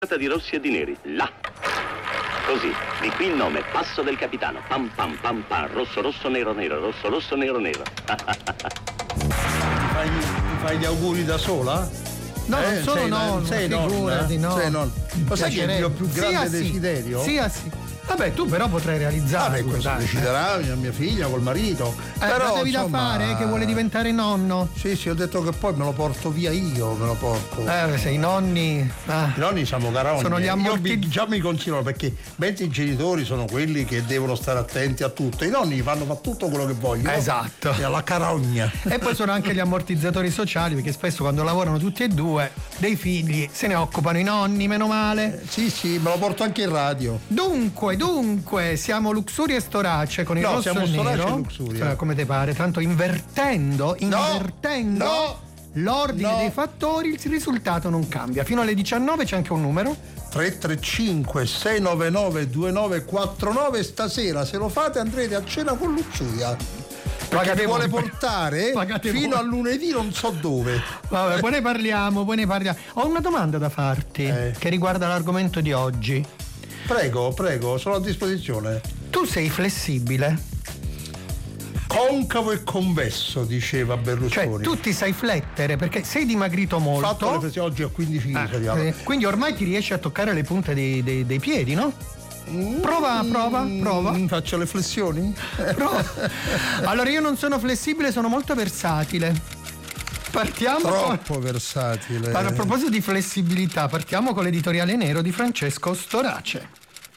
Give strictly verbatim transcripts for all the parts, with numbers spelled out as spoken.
di rossi e di neri, là. Così, di qui il nome, Passo del Capitano. Pam pam pam pam, rosso rosso nero nero, rosso rosso nero nero. Ti fai, ti fai gli auguri da sola? No, eh, non sono sei, nonno, sei figurati, nonna, no. Sei nonna. Ma sai che è il mio più grande sì, desiderio? Sì, sì. Vabbè, tu però potrai realizzare. Vabbè, questo deciderà mia, mia figlia col marito. Eh, però devi da fare che vuole diventare nonno. Sì, sì, ho detto che poi me lo porto via io, me lo porto. Eh, se i nonni. Ah, I nonni siamo carogni. Sono gli ammorti... Io già mi consigliano, perché mentre i genitori sono quelli che devono stare attenti a tutto, i nonni fanno fa tutto quello che vogliono. Esatto. E alla carogna. E poi sono anche gli ammortizzatori sociali, perché spesso quando lavorano tutti e due dei figli se ne occupano i nonni, meno male. Eh, sì, sì, me lo porto anche in radio. Dunque, dunque, siamo Luxuria e Storace con il no, rosso siamo e il Storace nero. e Luxuria. Cioè, come te pare, tanto invertendo, invertendo no, no, l'ordine no. dei fattori, il risultato non cambia. Fino alle diciannove c'è anche un numero. tre tre cinque sei nove nove due nove quattro nove. Stasera, se lo fate, andrete a cena con Luxuria. Perché Pagate vi vuole voi. portare Pagate fino voi. a lunedì non so dove. Vabbè, poi ne parliamo, poi ne parliamo. Ho una domanda da farti Eh. che riguarda l'argomento di oggi. Prego, prego, sono a disposizione. Tu sei flessibile? Concavo e convesso, diceva Cioè, Berlusconi. tu ti sai flettere perché sei dimagrito molto. Fatto le prese oggi a quindici chili. Ah, eh, quindi ormai ti riesci a toccare le punte dei, dei, dei piedi, no? Prova, prova, prova. Mm, faccio le flessioni? prova. Allora, io non sono flessibile, sono molto versatile. Partiamo Troppo con... versatile. A proposito di flessibilità, partiamo con l'editoriale nero di Francesco Storace.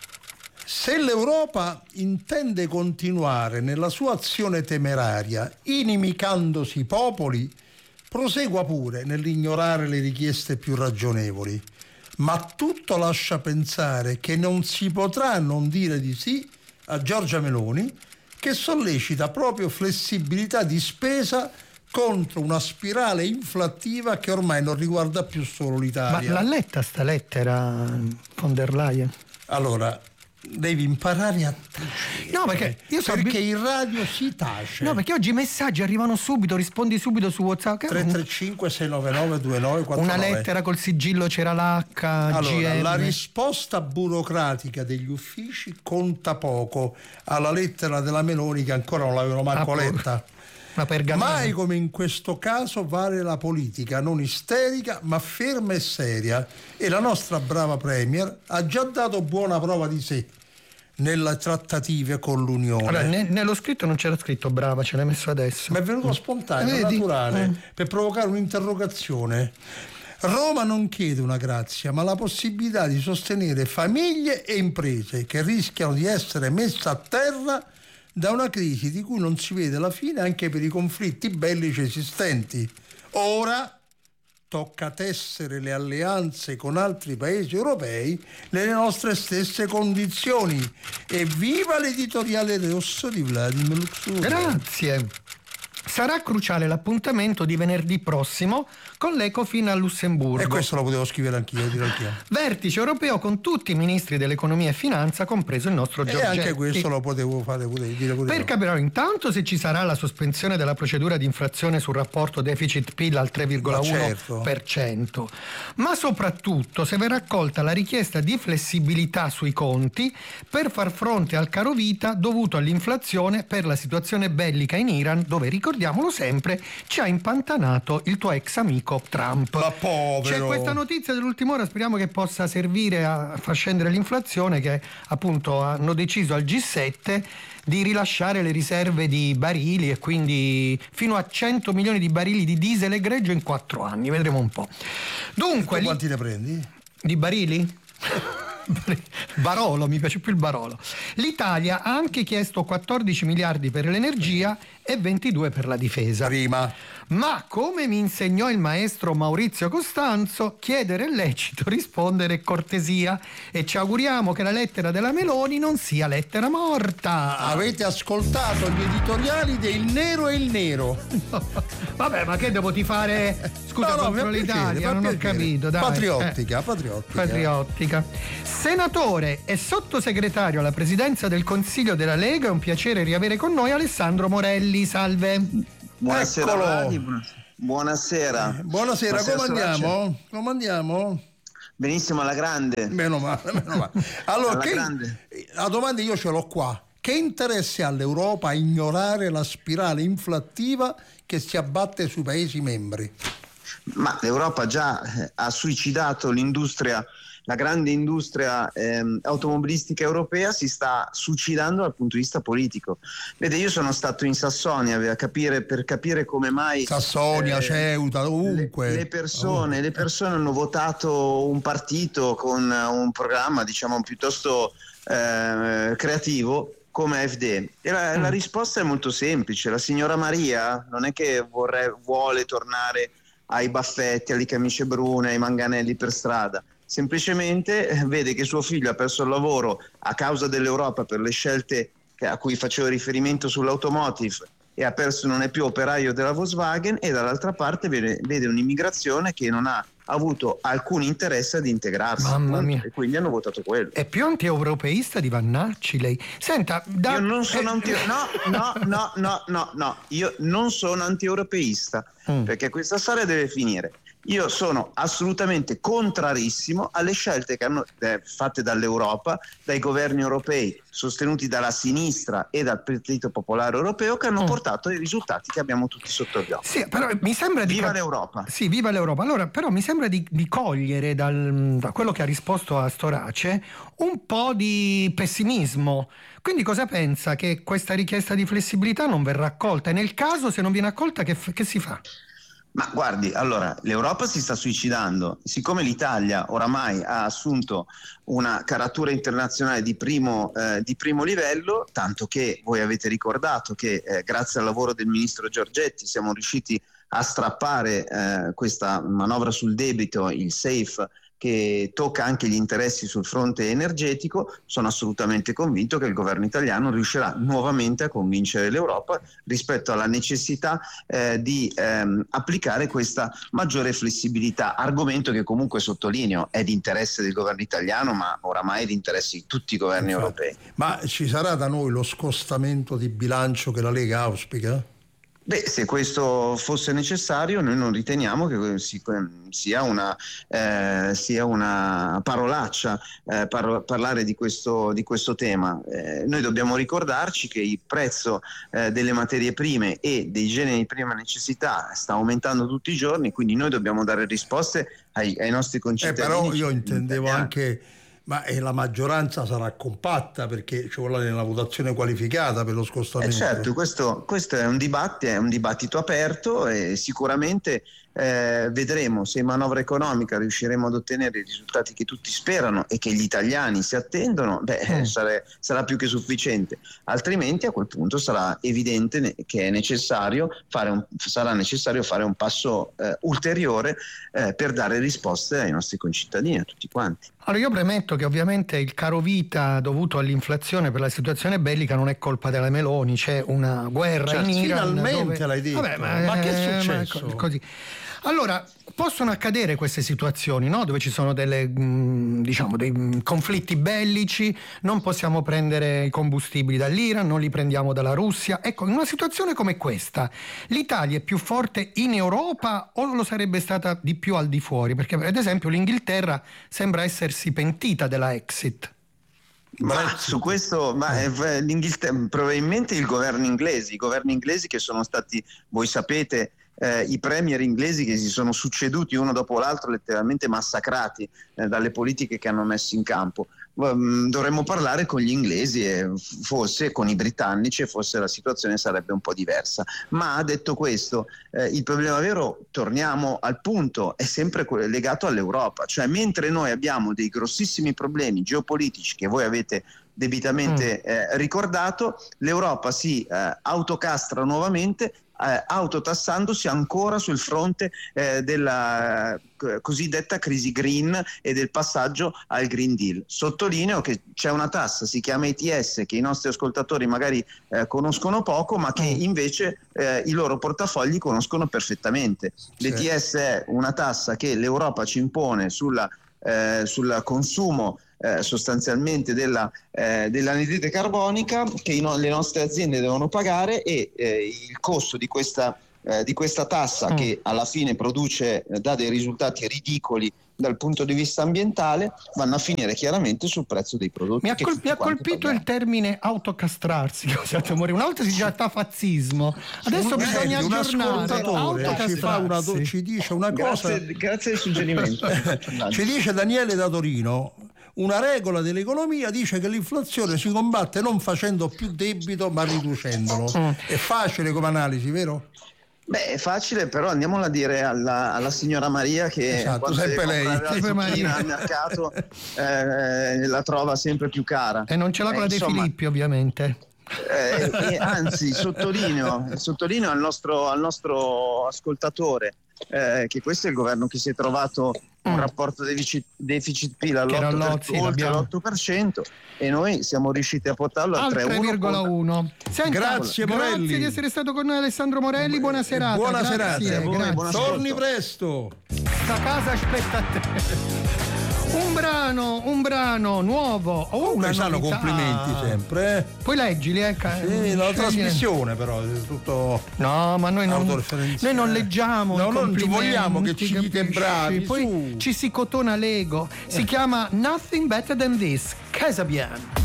Se l'Europa intende continuare nella sua azione temeraria, inimicandosi i popoli, prosegua pure nell'ignorare le richieste più ragionevoli. Ma tutto lascia pensare che non si potrà non dire di sì a Giorgia Meloni, che sollecita proprio flessibilità di spesa contro una spirale inflattiva che ormai non riguarda più solo l'Italia. Ma l'ha letta sta lettera von der Leyen? Allora, devi imparare a tacere. No, perché io so perché bi- in radio si tace. No, perché oggi i messaggi arrivano subito, rispondi subito su WhatsApp. tre tre cinque sei nove nove due nove quattro nove. Una lettera col sigillo, c'era l'H, Allora, G M. la risposta burocratica degli uffici conta poco alla lettera della Meloni, che ancora non l'avevano manco Ah, letta. Una pergamena. Mai come in questo caso vale la politica non isterica ma ferma e seria, e la nostra brava Premier ha già dato buona prova di sé nelle trattative con l'Unione. Allora, ne- nello scritto non c'era scritto brava, ce l'hai messo adesso. Ma è venuto spontaneo, Vedi? naturale, Eh. per provocare un'interrogazione. Roma non chiede una grazia, ma la possibilità di sostenere famiglie e imprese che rischiano di essere messe a terra da una crisi di cui non si vede la fine anche per i conflitti bellici esistenti. Ora tocca tessere le alleanze con altri paesi europei nelle nostre stesse condizioni. Evviva l'editoriale rosso di Vladimir Luxuria. Grazie. Sarà cruciale l'appuntamento di venerdì prossimo con l'Ecofin a Lussemburgo. E questo lo potevo scrivere anch'io, dire anch'io. Vertice europeo con tutti i ministri dell'economia e finanza, compreso il nostro E Giorgetti. anche questo lo potevo fare pure, dire pure Per io. capire intanto se ci sarà la sospensione della procedura di infrazione sul rapporto deficit-P I L al tre virgola uno per cento, ma soprattutto se verrà accolta la richiesta di flessibilità sui conti per far fronte al caro vita dovuto all'inflazione per la situazione bellica in Iran, dove, ricordiamolo sempre, ci ha impantanato il tuo ex amico Trump. Ma povero. C'è questa notizia dell'ultima ora, speriamo che possa servire a far scendere l'inflazione, che appunto hanno deciso al G sette di rilasciare le riserve di barili e quindi fino a cento milioni di barili di diesel e greggio in quattro anni, vedremo un po'. Dunque, Tu quanti ne prendi? di barili? Barolo, mi piace più il Barolo. L'Italia ha anche chiesto quattordici miliardi per l'energia e ventidue per la difesa. Prima. Ma come mi insegnò il maestro Maurizio Costanzo, chiedere è lecito, rispondere è cortesia, e ci auguriamo che la lettera della Meloni non sia lettera morta. Avete ascoltato gli editoriali del Nero e il Nero. Vabbè, ma che devo ti fare? Scusa, No, no, contro fa piacere, l'Italia, fa non ho piacere. capito, dai. Patriottica, Eh. patriottica. Patriottica. Senatore e sottosegretario alla presidenza del Consiglio della Lega, è un piacere riavere con noi Alessandro Morelli. Salve. Buonasera, Eccolo. Vladi, buonasera. Buonasera. Buonasera, Buonasera, come Storace. andiamo? Come andiamo? Benissimo, alla grande. Meno male, meno male. Allora, che, grande. la domanda io ce l'ho qua. Che interesse ha l'Europa a ignorare la spirale inflattiva che si abbatte sui Paesi membri? Ma l'Europa già eh, ha suicidato l'industria, la grande industria ehm, automobilistica europea si sta suicidando dal punto di vista politico. Vede, io sono stato in Sassonia a capire, per capire come mai Sassonia, eh, Ceuta, ovunque. Le, le, persone, ovunque. le persone hanno votato un partito con un programma, diciamo, piuttosto eh, creativo come A F D. E la, mm. la risposta è molto semplice. La signora Maria non è che vorrei, vuole tornare ai baffetti, alle camicie brune, ai manganelli per strada. Semplicemente vede che suo figlio ha perso il lavoro a causa dell'Europa per le scelte a cui facevo riferimento sull'automotive e ha perso, non è più operaio della Volkswagen, e dall'altra parte vede, vede un'immigrazione che non ha avuto alcun interesse ad integrarsi. Mamma mia. E quindi hanno votato quello. È più anti-europeista di Vannacci lei. Senta, da... io non sono eh... anti no, no, no, no, no, no, io non sono anti-europeista, mm. perché questa storia deve finire. Io sono assolutamente contrarissimo alle scelte che hanno eh, fatte dall'Europa, dai governi europei sostenuti dalla sinistra e dal Partito Popolare Europeo, che hanno mm. portato ai risultati che abbiamo tutti sotto gli occhi. Sì, però mi sembra di viva cap- l'Europa. Sì, viva l'Europa. Allora, però mi sembra di, di cogliere dal, da quello che ha risposto a Storace un po' di pessimismo. Quindi cosa pensa? Che questa richiesta di flessibilità non verrà accolta? E nel caso, se non viene accolta, che, che si fa? Ma guardi, allora, l'Europa si sta suicidando. Siccome l'Italia oramai ha assunto una caratura internazionale di primo, eh, di primo livello, tanto che voi avete ricordato che eh, grazie al lavoro del ministro Giorgetti siamo riusciti a strappare eh, questa manovra sul debito, il SAFE, che tocca anche gli interessi sul fronte energetico. Sono assolutamente convinto che il governo italiano riuscirà nuovamente a convincere l'Europa rispetto alla necessità eh, di ehm, applicare questa maggiore flessibilità, argomento che comunque, sottolineo, è di interesse del governo italiano, ma oramai è di interesse di tutti i governi Infatti. europei. Ma ci sarà da noi lo scostamento di bilancio che la Lega auspica? Beh, se questo fosse necessario, noi non riteniamo che sia una, eh, sia una parolaccia eh, par- parlare di questo, di questo tema. Eh, noi dobbiamo ricordarci che il prezzo eh, delle materie prime e dei generi di prima necessità sta aumentando tutti i giorni, quindi noi dobbiamo dare risposte ai, ai nostri concittadini. Eh, però io intendevo italiani. anche... Ma eh, la maggioranza sarà compatta, perché ci vuole una votazione qualificata per lo scostamento. Eh certo, questo, questo è un dibattito, è un dibattito aperto, e sicuramente eh, vedremo se in manovra economica riusciremo ad ottenere i risultati che tutti sperano e che gli italiani si attendono. Beh, mm. sarà, sarà più che sufficiente. Altrimenti a quel punto sarà evidente che è necessario fare un, sarà necessario fare un passo eh, ulteriore eh, per dare risposte ai nostri concittadini, a tutti quanti. Allora, io premetto che ovviamente il caro vita dovuto all'inflazione per la situazione bellica non è colpa della Meloni, c'è una guerra certo, in Iran. Finalmente dove... l'hai detto. Vabbè, ma, ma che è eh, successo? Ma così. Allora, possono accadere queste situazioni, no? Dove ci sono delle, mh, diciamo, dei mh, conflitti bellici, non possiamo prendere i combustibili dall'Iran, non li prendiamo dalla Russia. Ecco, in una situazione come questa, l'Italia è più forte in Europa o lo sarebbe stata di più al di fuori? Perché, ad esempio, l'Inghilterra sembra essersi pentita della Exit. Ma su questo, ma eh, l'Inghilterra, probabilmente il governo inglese, i governi inglesi che sono stati, voi sapete, Eh, i premier inglesi che si sono succeduti uno dopo l'altro, letteralmente massacrati eh, dalle politiche che hanno messo in campo. Um, dovremmo parlare con gli inglesi e forse con i britannici, e forse la situazione sarebbe un po' diversa. Ma detto questo, eh, il problema vero, torniamo al punto, è sempre legato all'Europa. Cioè, mentre noi abbiamo dei grossissimi problemi geopolitici che voi avete debitamente eh, ricordato, l'Europa si eh, autocastra nuovamente, Eh, autotassandosi ancora sul fronte eh, della eh, cosiddetta crisi green e del passaggio al Green Deal. Sottolineo che c'è una tassa, si chiama E T S, che i nostri ascoltatori magari eh, conoscono poco, ma che invece eh, i loro portafogli conoscono perfettamente. L'E T S è una tassa che l'Europa ci impone sulla, eh, sul consumo Eh, sostanzialmente della, eh, dell'anidride carbonica, che i no- le nostre aziende devono pagare, e eh, il costo di questa, eh, di questa tassa, mm. che alla fine produce, eh, dà dei risultati ridicoli dal punto di vista ambientale vanno a finire chiaramente sul prezzo dei prodotti. Mi ha, col- mi ha colpito paghiamo. Il termine autocastrarsi. Una volta si diceva tafazzismo, adesso un bisogna un aggiornare. Ci, fa una, ci dice una cosa. Grazie, grazie del suggerimento. Ci dice Daniele da Torino. Una regola dell'economia dice che l'inflazione si combatte non facendo più debito ma riducendolo. Mm. È facile come analisi, vero? Beh, è facile, però andiamola a dire alla, alla signora Maria che esatto, quando sempre lei sempre Maria al mercato eh, la trova sempre più cara. E non ce l'ha quella eh, dei insomma, Filippi, ovviamente. Eh, e anzi, sottolineo, sottolineo al nostro, al nostro ascoltatore eh, che questo è il governo che si è trovato un mm. rapporto deficit, deficit P I L all'otto per, sì, oltre l'otto per cento e noi siamo riusciti a portarlo al tre virgola uno. Grazie Morelli. Grazie di essere stato con noi Alessandro Morelli, buona serata. Buona grazie, serata. Grazie. Buona Torni presto. Sta casa aspetta a te. Un brano, un brano nuovo. Oh, una sanno complimenti sempre. Eh? Poi leggili, eh. Sì, la trasmissione però è tutto. No, ma noi non, noi non leggiamo. No, non ci vogliamo che ci dite bravi. Poi su. Ci si cotona l'ego. Si eh. chiama Nothing Better Than This. Casabian.